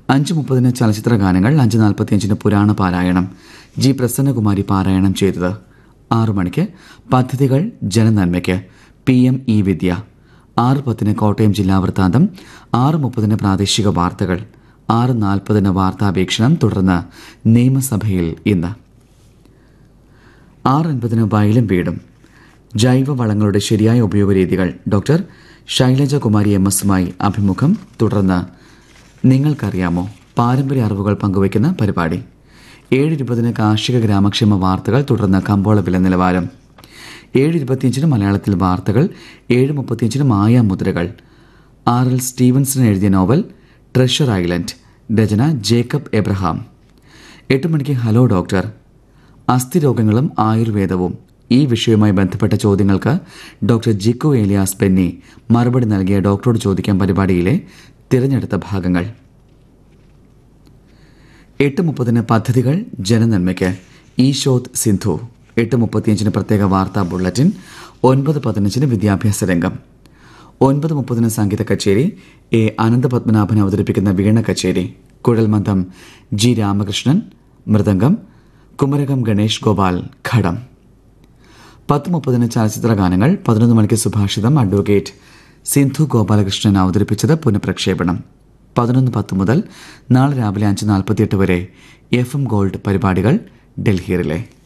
5:30 ചലച്ചിത്ര ഗാനങ്ങൾ, 5:45 പുരാണ പാരായണം ജി പ്രസന്നകുമാരി പാരായണം ചെയ്തത്. 6 മണിക്ക് പദ്ധതികൾ ജനനന്മയ്ക്ക് PM ഇ വിദ്യ. 6:10 കോട്ടയം ജില്ലാ വൃത്താന്തം. 6:30 പ്രാദേശിക വാർത്തകൾ. 6:40 വാർത്താവീക്ഷണം. തുടർന്ന് നിയമസഭയിൽ ഇന്ന്. 6:50 വയലും വീടും. ജൈവവളങ്ങളുടെ ശരിയായ ഉപയോഗരീതികൾ. ഡോക്ടർ ശൈലജ കുമാരി MS അഭിമുഖം. തുടർന്ന് നിങ്ങൾക്കറിയാമോ, പാരമ്പര്യ അറിവുകൾ പങ്കുവയ്ക്കുന്ന പരിപാടി. 7:20 കാർഷിക ഗ്രാമക്ഷേമ വാർത്തകൾ. തുടർന്ന് കമ്പോള വില നിലവാരം. 7:25 മലയാളത്തിൽ വാർത്തകൾ. 7:35 മായാമുദ്രകൾ. RL സ്റ്റീവൻസൺ എഴുതിയ നോവൽ ട്രഷർ ഐലൻഡ്. രചന ജേക്കബ് എബ്രഹാം. 8 മണിക്ക് ഹലോ ഡോക്ടർ. അസ്ഥിരോഗങ്ങളും ആയുർവേദവും. ഈ വിഷയവുമായി ബന്ധപ്പെട്ട ചോദ്യങ്ങൾക്ക് ഡോക്ടർ ജിക്കു ഏലിയാസ് പെന്നി മറുപടി നൽകിയ ഡോക്ടറോട് ചോദിക്കാൻ പരിപാടിയിലെ തിരഞ്ഞെടുത്ത ഭാഗങ്ങൾ. 8:30 പദ്ധതികൾ ജനനന്മയ്ക്ക് ഈശോത് സിന്ധു. 8:35 പ്രത്യേക വാർത്താ ബുള്ളറ്റിൻ. 9:15 വിദ്യാഭ്യാസ രംഗം. 9:30 സംഗീത കച്ചേരി. എ അനന്തപത്മനാഭൻ അവതരിപ്പിക്കുന്ന വീണ കച്ചേരി. കുഴൽമന്ദം ജി രാമകൃഷ്ണൻ. മൃദംഗം കുമരകം ഗണേഷ് ഗോപാൽ ഘടം. 10:30 ചലച്ചിത്ര ഗാനങ്ങൾ. 11 മണിക്ക് സുഭാഷിതം. അഡ്വക്കേറ്റ് സിന്ധു ഗോപാലകൃഷ്ണൻ അവതരിപ്പിച്ചത് പുനഃപ്രക്ഷേപണം. 11:10 മുതൽ നാളെ രാവിലെ 5:48 വരെ FM ഗോൾഡ് പരിപാടികൾ ഡൽഹിയിലെ.